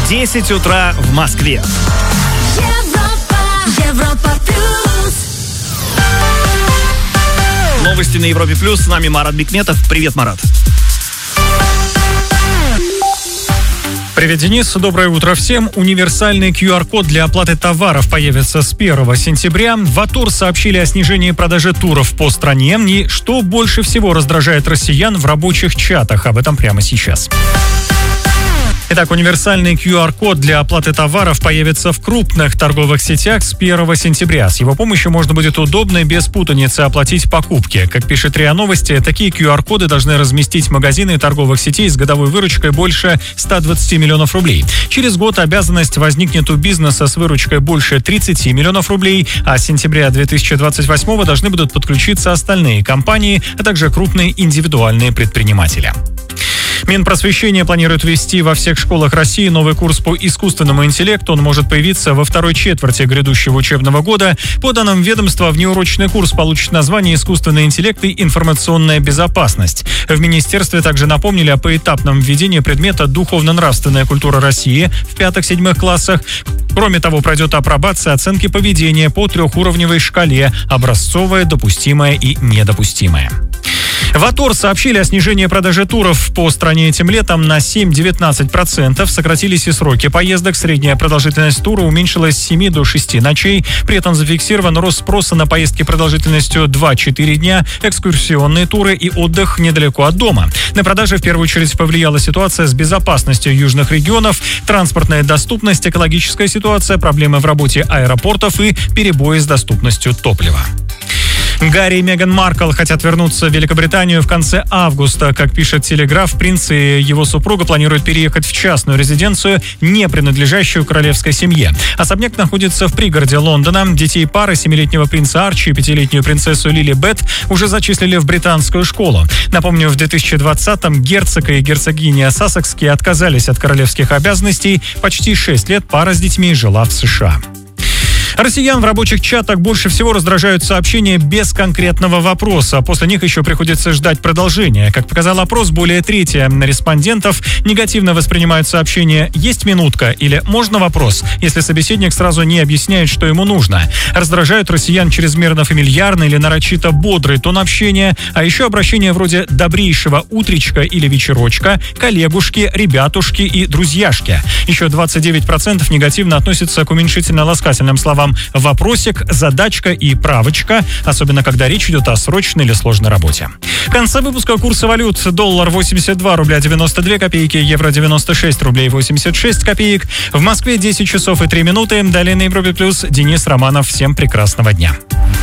10 утра в Москве. Европа плюс. Новости на Европе плюс. С нами Марат Бикметов. Привет, Марат. Привет, Денис. Доброе утро всем. Универсальный QR-код для оплаты товаров появится с 1 сентября. В АТОР сообщили о снижении продажи туров по стране. И что больше всего раздражает россиян в рабочих чатах? Об этом прямо сейчас. Итак, универсальный QR-код для оплаты товаров появится в крупных торговых сетях с 1 сентября. С его помощью можно будет удобно и без путаницы оплатить покупки. Как пишет РИА Новости, такие QR-коды должны разместить магазины торговых сетей с годовой выручкой больше 120 миллионов рублей. Через год обязанность возникнет у бизнеса с выручкой больше 30 миллионов рублей, а с сентября 2028 должны будут подключиться остальные компании, а также крупные индивидуальные предприниматели. Минпросвещение планирует ввести во всех школах России новый курс по искусственному интеллекту. Он может появиться во второй четверти грядущего учебного года. По данным ведомства, внеурочный курс получит название «Искусственный интеллект и информационная безопасность». В министерстве также напомнили о поэтапном введении предмета «Духовно-нравственная культура России» в 5-7 классах. Кроме того, пройдет апробация оценки поведения по трехуровневой шкале: образцовая, допустимая и недопустимая. В АТОР сообщили о снижении продажи туров по стране этим летом на 7-19%. Сократились и сроки поездок. Средняя продолжительность тура уменьшилась с 7 до 6 ночей. При этом зафиксирован рост спроса на поездки продолжительностью 2-4 дня, экскурсионные туры и отдых недалеко от дома. На продажи в первую очередь повлияла ситуация с безопасностью южных регионов, транспортная доступность, экологическая ситуация, проблемы в работе аэропортов и перебои с доступностью топлива. Гарри и Меган Маркл хотят вернуться в Великобританию в конце августа. Как пишет Телеграф, принц и его супруга планируют переехать в частную резиденцию, не принадлежащую королевской семье. Особняк находится в пригороде Лондона. Детей пары 7-летнего принца Арчи и 5-летнюю принцессу Лили Бет уже зачислили в британскую школу. Напомню, в 2020-м герцог и герцогиня Сассекские отказались от королевских обязанностей. Почти 6 лет пара с детьми жила в США. Россиян в рабочих чатах больше всего раздражают сообщения без конкретного вопроса. После них еще приходится ждать продолжения. Как показал опрос, более трети респондентов негативно воспринимают сообщения «Есть минутка» или «Можно вопрос?», если собеседник сразу не объясняет, что ему нужно. Раздражают россиян чрезмерно фамильярный или нарочито бодрый тон общения, а еще обращения вроде «добрейшего утречка» или «вечерочка», «коллегушки», «ребятушки» и «друзьяшки». Еще 29% негативно относятся к уменьшительно-ласкательным словам «вопросик», «задачка» и «правочка», особенно когда речь идет о срочной или сложной работе. В конце выпуска курсы валют: доллар 82 рубля 92 копейки, евро 96 рублей 86 копеек. В Москве 10 часов и 3 минуты. Далее на Европе плюс Денис Романов. Всем прекрасного дня.